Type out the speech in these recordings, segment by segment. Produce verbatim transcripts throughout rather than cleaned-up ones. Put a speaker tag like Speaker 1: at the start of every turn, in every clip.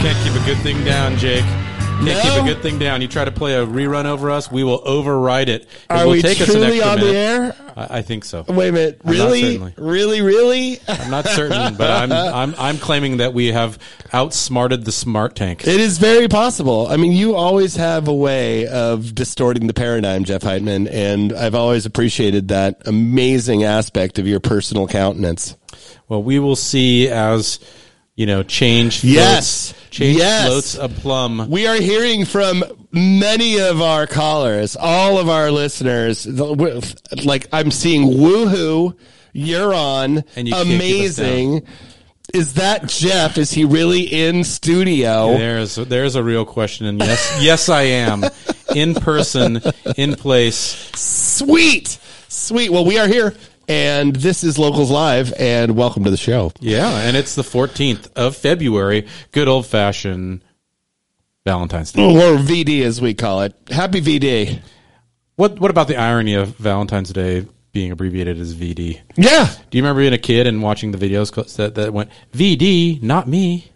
Speaker 1: Can't keep a good thing down, Jake. Can't
Speaker 2: No?
Speaker 1: keep a good thing down. You try to play a rerun over us, we will override it. It
Speaker 2: Are
Speaker 1: will
Speaker 2: we
Speaker 1: take us an
Speaker 2: truly
Speaker 1: extra
Speaker 2: on the
Speaker 1: minute.
Speaker 2: air?
Speaker 1: I, I think so.
Speaker 2: Wait a minute.
Speaker 1: I'm not
Speaker 2: Really?
Speaker 1: certainly.
Speaker 2: Really? Really?
Speaker 1: I'm not certain, but I'm I'm I'm claiming that we have outsmarted the smart tank.
Speaker 2: It is very possible. I mean, you always have a way of distorting the paradigm, Jeff Heitman, and I've always appreciated that amazing aspect of your personal countenance.
Speaker 1: Well, we will see as, you know, change floats,
Speaker 2: Yes.
Speaker 1: change
Speaker 2: Yes.
Speaker 1: floats a plum.
Speaker 2: We are hearing from many of our callers, all of our listeners. Like, I'm seeing woohoo, you're on,
Speaker 1: And you can't keep us
Speaker 2: amazing. Is that Jeff? Is he really in studio?
Speaker 1: There's there's a real question, and yes, yes, I am in person, in place.
Speaker 2: Sweet. Sweet. Well, we are here, and this is Locals Live, and welcome to the show.
Speaker 1: Yeah, and it's the fourteenth of February. Good old fashioned Valentine's Day.
Speaker 2: Or V D, as we call it. Happy V D.
Speaker 1: What what about the irony of Valentine's Day being abbreviated as V D?
Speaker 2: Yeah.
Speaker 1: Do you remember being a kid and watching the videos that, that went, V D, not me,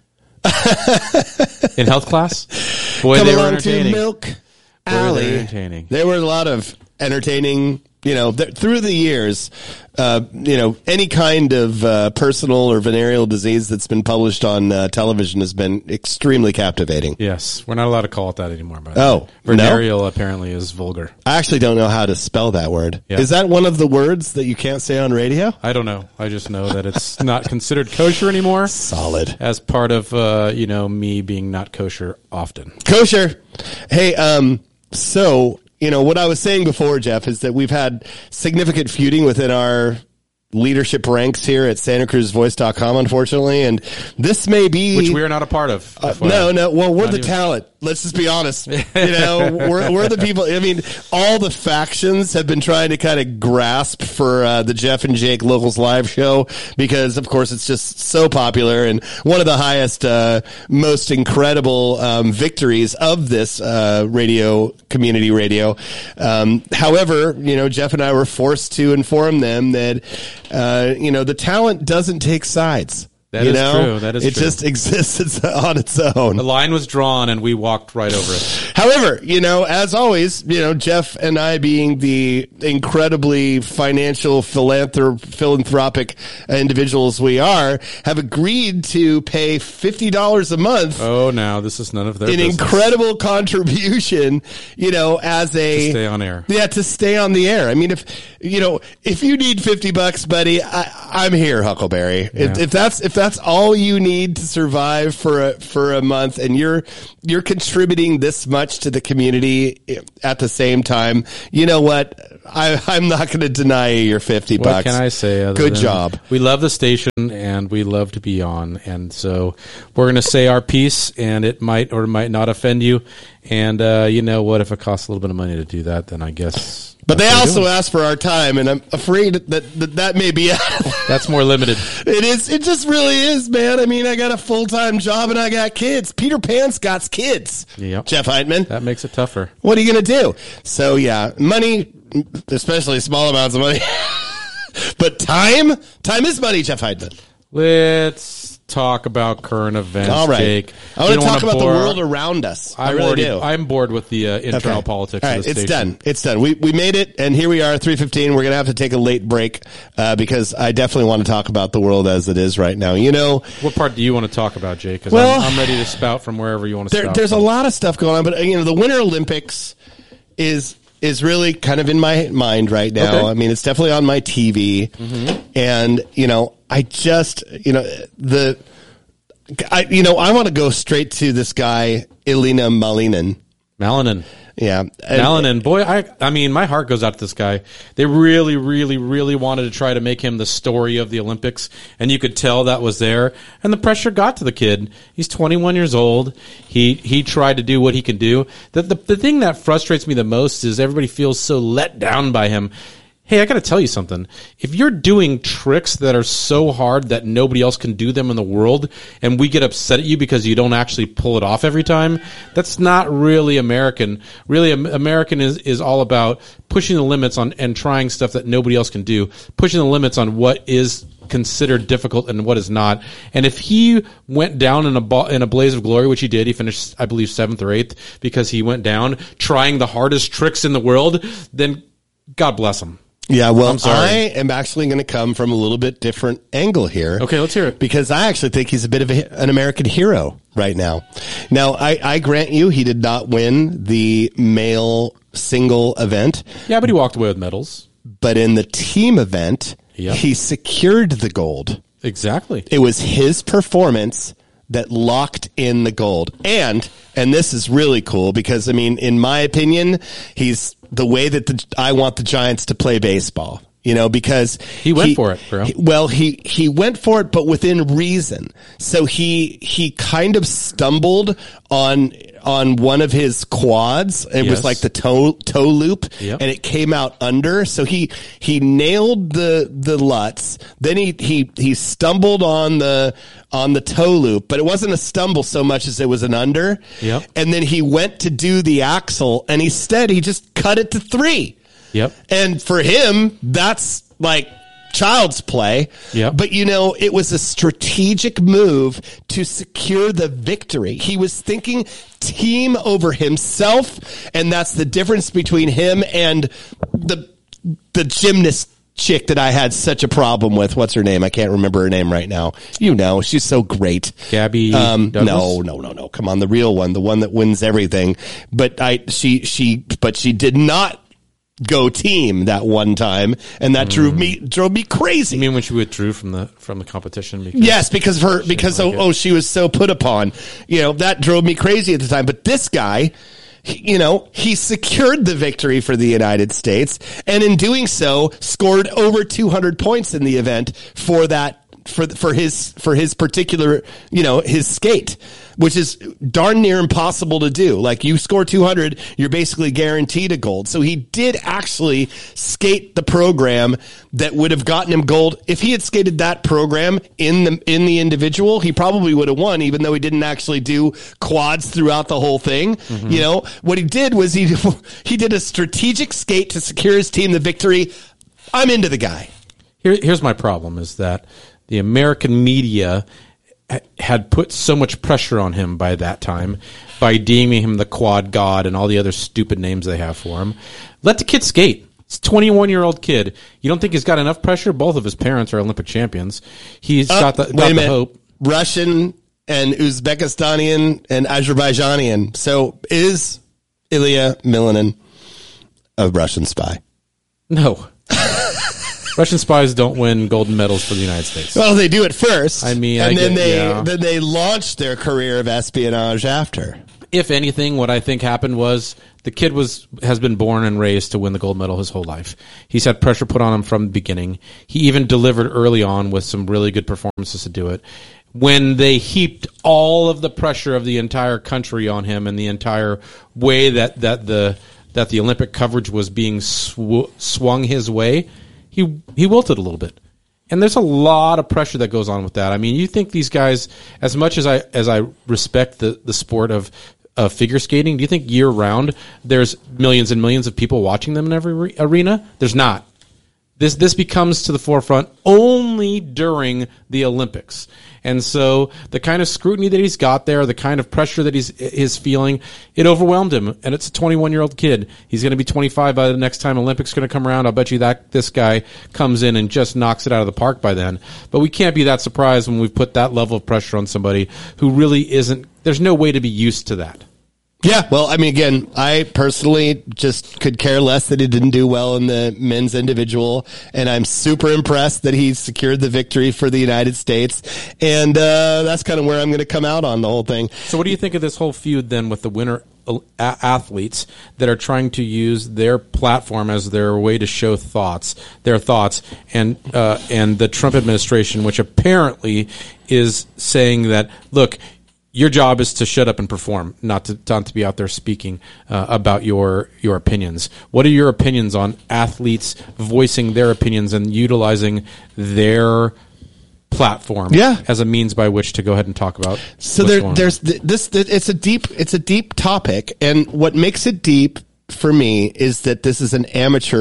Speaker 1: in health class? Boy,
Speaker 2: Come
Speaker 1: they were
Speaker 2: along to
Speaker 1: entertaining.
Speaker 2: Milk
Speaker 1: Boy, they were
Speaker 2: Alley.
Speaker 1: entertaining.
Speaker 2: There were a lot of entertaining, you know, th- through the years, uh, you know, any kind of uh, personal or venereal disease that's been published on uh, television has been extremely captivating.
Speaker 1: Yes, we're not allowed to call it that anymore. By the
Speaker 2: Oh,
Speaker 1: way. Venereal apparently is vulgar.
Speaker 2: I actually don't know how to spell that word.
Speaker 1: Yeah.
Speaker 2: Is that one of the words that you can't say on radio?
Speaker 1: I don't know. I just know that it's not considered kosher anymore.
Speaker 2: Solid.
Speaker 1: As part of, uh, you know, me being not kosher often.
Speaker 2: Kosher. Hey, um, so, you know, what I was saying before, Jeff, is that we've had significant feuding within our leadership ranks here at Santa Cruz Voice dot com, unfortunately, and this may be...
Speaker 1: Which we are not a part of.
Speaker 2: Uh,
Speaker 1: F Y I.
Speaker 2: no, no. Well, we're
Speaker 1: Not
Speaker 2: the
Speaker 1: even-
Speaker 2: talent. Let's just be honest. You know, we're we're the people. I mean, all the factions have been trying to kind of grasp for uh, the Jeff and Jake Locals Live show because, of course, it's just so popular and one of the highest, uh, most incredible um, victories of this uh, radio community radio. Um, however, you know, Jeff and I were forced to inform them that uh, you know the talent doesn't take sides.
Speaker 1: That
Speaker 2: you
Speaker 1: is
Speaker 2: know?
Speaker 1: true. That is
Speaker 2: it
Speaker 1: true.
Speaker 2: just exists on its own.
Speaker 1: The line was drawn and we walked right over it.
Speaker 2: However, you know, as always, you know, Jeff and I being the incredibly financial philanthrop- philanthropic individuals we are, have agreed to pay fifty dollars a month.
Speaker 1: Oh, now this is none of their
Speaker 2: An
Speaker 1: business.
Speaker 2: incredible contribution, you know, as a
Speaker 1: To stay on air.
Speaker 2: Yeah, to stay on the air. I mean, if you know, if you need fifty bucks, buddy, I, I'm here, Huckleberry. If,
Speaker 1: Yeah.
Speaker 2: if that's if that's all you need to survive for a for a month, and you're you're contributing this much to the community at the same time, you know what? I, I'm not going to deny you your fifty
Speaker 1: What
Speaker 2: bucks.
Speaker 1: can I say? Other
Speaker 2: Good
Speaker 1: than
Speaker 2: job.
Speaker 1: We love the station and we love to be on. And so we're going to say our piece and it might or might not offend you. And uh, you know what? If it costs a little bit of money to do that, then I guess.
Speaker 2: But they
Speaker 1: that's what we're
Speaker 2: also
Speaker 1: doing.
Speaker 2: asked for our time, and I'm afraid that that, that may be
Speaker 1: That's more limited.
Speaker 2: It is. It just really is, man. I mean, I got a full-time job and I got kids. Peter Pan's got kids.
Speaker 1: Yep.
Speaker 2: Jeff Heitman.
Speaker 1: That makes it tougher.
Speaker 2: What are you going to do? So, yeah, money, especially small amounts of money. But time? Time is money, Jeff Heitman.
Speaker 1: Let's talk about current events,
Speaker 2: All right.
Speaker 1: Jake.
Speaker 2: I want
Speaker 1: We
Speaker 2: to
Speaker 1: don't
Speaker 2: talk
Speaker 1: wanna
Speaker 2: about
Speaker 1: bore-
Speaker 2: the world around us. I
Speaker 1: I'm
Speaker 2: really
Speaker 1: already,
Speaker 2: do.
Speaker 1: I'm bored with the uh, internal
Speaker 2: Okay.
Speaker 1: politics
Speaker 2: All right,
Speaker 1: of the
Speaker 2: it's
Speaker 1: station.
Speaker 2: done. It's done. We we made it, and here we are, three fifteen. We're going to have to take a late break uh, because I definitely want to talk about the world as it is right now. You know,
Speaker 1: What part do you want to talk about, Jake? Because
Speaker 2: Well,
Speaker 1: I'm, I'm ready to spout from wherever you want to
Speaker 2: there,
Speaker 1: spout.
Speaker 2: there's
Speaker 1: from.
Speaker 2: a lot of stuff going on, but uh, you know, the Winter Olympics is is really kind of in my mind right now.
Speaker 1: Okay.
Speaker 2: I mean, it's definitely on my T V,
Speaker 1: Mm-hmm.
Speaker 2: and you know, I just you know the, I you know, I want to go straight to this guy Elina Malinin.
Speaker 1: Malinin.
Speaker 2: Yeah, and-
Speaker 1: Malinin, boy, I I mean, my heart goes out to this guy. They really, really, really wanted to try to make him the story of the Olympics, and you could tell that was there. And the pressure got to the kid. He's twenty-one years old. He he tried to do what he can do. The, the the thing that frustrates me the most is everybody feels so let down by him. Hey, I got to tell you something. If you're doing tricks that are so hard that nobody else can do them in the world, and we get upset at you because you don't actually pull it off every time, that's not really American. Really, Am- American is, is all about pushing the limits on and trying stuff that nobody else can do, pushing the limits on what is considered difficult and what is not. And if he went down in a ba- in a blaze of glory, which he did, he finished, I believe, seventh or eighth because he went down trying the hardest tricks in the world, then God bless him.
Speaker 2: Yeah, well,
Speaker 1: I'm sorry.
Speaker 2: I am actually going to come from a little bit different angle here.
Speaker 1: Okay, let's hear it.
Speaker 2: Because I actually think he's a bit of a, an American hero right now. Now, I, I grant you he did not win the male single event.
Speaker 1: Yeah, but he walked away with medals.
Speaker 2: But in the team event,
Speaker 1: Yep.
Speaker 2: he secured the gold.
Speaker 1: Exactly.
Speaker 2: It was his performance that locked in the gold. And, and this is really cool because, I mean, in my opinion, he's the way that the, I want the Giants to play baseball, you know, because
Speaker 1: he went he, for it, bro.
Speaker 2: He, well, he, he went for it, but within reason. So he, he kind of stumbled on, on one of his quads. It
Speaker 1: yes.
Speaker 2: was like the toe, toe loop
Speaker 1: yep.
Speaker 2: and it came out under. So he, he nailed the, the Lutz. Then he, he, he stumbled on the, on the toe loop, but it wasn't a stumble so much as it was an under.
Speaker 1: Yep.
Speaker 2: And then he went to do the axle and instead he just cut it to three.
Speaker 1: Yep.
Speaker 2: And for him, that's like child's play.
Speaker 1: Yep.
Speaker 2: But, you know, it was a strategic move to secure the victory. He was thinking team over himself, and that's the difference between him and the the gymnast chick that I had such a problem with. What's her name? I can't remember her name right now. You know, she's so great.
Speaker 1: Gabby
Speaker 2: um,
Speaker 1: Douglas?
Speaker 2: No, no, no, no. Come on, the real one, the one that wins everything. But I, she, she, but she did not go team that one time, and that mm. drove me drove me crazy.
Speaker 1: You mean when she withdrew from the from the competition? Because
Speaker 2: yes, because of her because
Speaker 1: like
Speaker 2: oh, oh she was so put upon. You know, that drove me crazy at the time. But this guy, he, you know, he secured the victory for the United States, and in doing so, scored over two hundred points in the event for that for for his for his particular, you know, his skate, which is darn near impossible to do. Like, you score two hundred, you're basically guaranteed a gold. So he did actually skate the program that would have gotten him gold. If he had skated that program in the in the individual, he probably would have won, even though he didn't actually do quads throughout the whole thing. Mm-hmm. You know, what he did was he he did a strategic skate to secure his team the victory. I'm into the guy.
Speaker 1: Here, here's my problem is that the American media had put so much pressure on him by that time by deeming him the quad god and all the other stupid names they have for him. Let the kid skate. He's a twenty-one-year-old kid. You don't think he's got enough pressure? Both of his parents are Olympic champions. He's
Speaker 2: uh,
Speaker 1: got the, got the hope.
Speaker 2: Russian and Uzbekistanian and Azerbaijanian. So is Ilya Milinin a Russian spy?
Speaker 1: No. Russian spies don't win golden medals for the United States.
Speaker 2: Well, they do it first.
Speaker 1: I mean,
Speaker 2: and
Speaker 1: I
Speaker 2: then
Speaker 1: get,
Speaker 2: they
Speaker 1: yeah.
Speaker 2: then they launch their career of espionage after.
Speaker 1: If anything, what I think happened was the kid was has been born and raised to win the gold medal his whole life. He's had pressure put on him from the beginning. He even delivered early on with some really good performances to do it. When they heaped all of the pressure of the entire country on him and the entire way that, that the that the Olympic coverage was being sw- swung his way, he he wilted a little bit. And there's a lot of pressure that goes on with that. I mean, you think these guys, as much as I as I respect the, the sport of uh, figure skating, do you think year round there's millions and millions of people watching them in every re- arena? There's not. This this becomes to the forefront only during the Olympics. And so the kind of scrutiny that he's got there, the kind of pressure that he's is feeling, it overwhelmed him. And it's a twenty-one-year-old kid. He's going to be twenty-five by the next time Olympics going to come around. I'll bet you that this guy comes in and just knocks it out of the park by then. But we can't be that surprised when we've put that level of pressure on somebody who really isn't. There's no way to be used to that.
Speaker 2: Yeah, well, I mean, again, I personally just could care less that he didn't do well in the men's individual, and I'm super impressed that he secured the victory for the United States, and uh, that's kind of where I'm going to come out on the whole thing.
Speaker 1: So what do you think of this whole feud then with the winner a- athletes that are trying to use their platform as their way to show thoughts, their thoughts, and uh, and the Trump administration, which apparently is saying that, look, your job is to shut up and perform, not to not to be out there speaking uh, about your your opinions. What are your opinions on athletes voicing their opinions and utilizing their platform
Speaker 2: yeah.
Speaker 1: as a means by which to go ahead and talk about?
Speaker 2: So
Speaker 1: what's
Speaker 2: there,
Speaker 1: going
Speaker 2: there's
Speaker 1: on?
Speaker 2: th- this. Th- it's a deep. It's a deep topic, and what makes it deep for me is that this is an amateur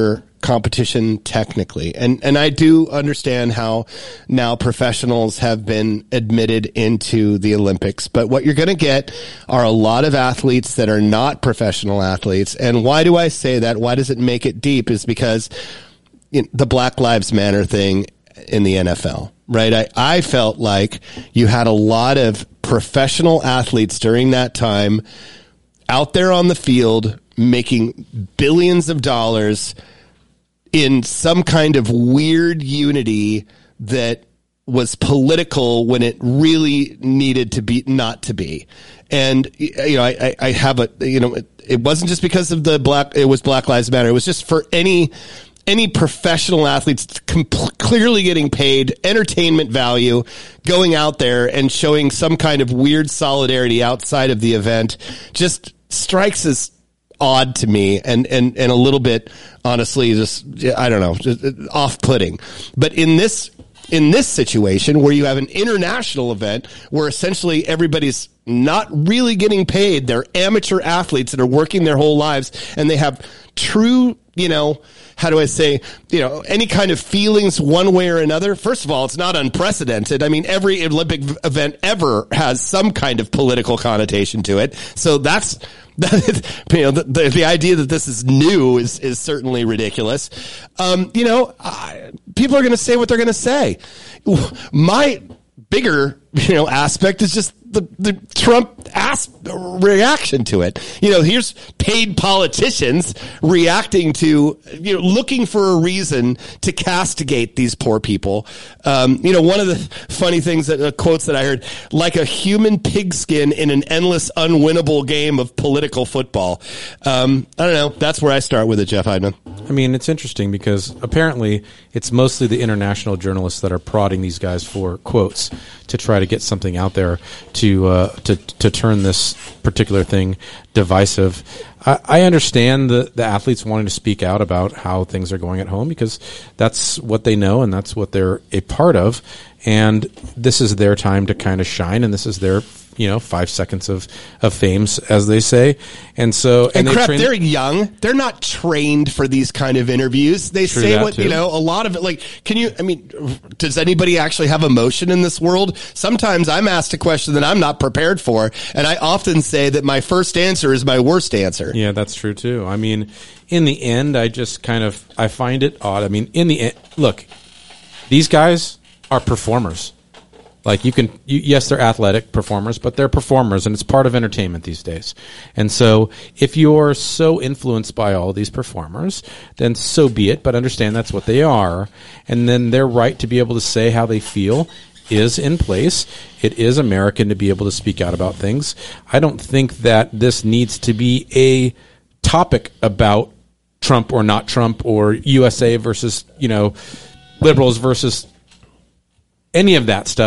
Speaker 2: competition technically. And, and I do understand how now professionals have been admitted into the Olympics, but what you're going to get are a lot of athletes that are not professional athletes. And why do I say that? Why does it make it deep? Is because you know, the Black Lives Matter thing in the N F L, right? I, I felt like you had a lot of professional athletes during that time out there on the field making billions of dollars in some kind of weird unity that was political when it really needed to be not to be. And, you know, I, I have a, you know, it, it wasn't just because of the black, it was Black Lives Matter. It was just for any, any professional athletes com- clearly getting paid entertainment value, going out there and showing some kind of weird solidarity outside of the event just strikes as odd to me and, and, and a little bit, honestly, just, I don't know, just off-putting. But in this, in this situation where you have an international event where essentially everybody's not really getting paid, they're amateur athletes that are working their whole lives and they have true, you know, how do I say, you know, any kind of feelings one way or another. First of all, it's not unprecedented. I mean, every Olympic event ever has some kind of political connotation to it. So that's, that, you know, the, the, the idea that this is new is, is certainly ridiculous. Um, you know, I, people are going to say what they're going to say. My bigger, you know, aspect is just the, the Trump ass reaction to it. You know, here's paid politicians reacting to, you know, looking for a reason to castigate these poor people. Um, you know, one of the funny things that uh, quotes that I heard, like a human pigskin in an endless, unwinnable game of political football. Um, I don't know. That's where I start with it, Jeff Heidman.
Speaker 1: I mean, it's interesting because apparently it's mostly the international journalists that are prodding these guys for quotes to try to get something out there to uh, to to turn this particular thing divisive. I, I understand the, the athletes wanting to speak out about how things are going at home because that's what they know and that's what they're a part of. And this is their time to kind of shine, and this is their, you know, five seconds of, of fame, as they say. And so, and,
Speaker 2: and
Speaker 1: they
Speaker 2: crap,
Speaker 1: train-
Speaker 2: they're young. They're not trained for these kind of interviews. They
Speaker 1: True
Speaker 2: say what,
Speaker 1: too.
Speaker 2: you know, a lot of it, like, can you, I mean, does anybody actually have emotion in this world? Sometimes I'm asked a question that I'm not prepared for, and I often say that my first answer is my worst answer.
Speaker 1: Yeah, that's true too. I mean, in the end, I just kind of, I find it odd. I mean, in the end, look, these guys are performers. Like you can, you, yes, they're athletic performers, but they're performers, and it's part of entertainment these days. And so, if you're so influenced by all these performers, then so be it. But understand that's what they are, and then their right to be able to say how they feel is in place. It is American to be able to speak out about things. I don't think that this needs to be a topic about Trump or not Trump or U S A versus, you know, liberals versus any of that stuff.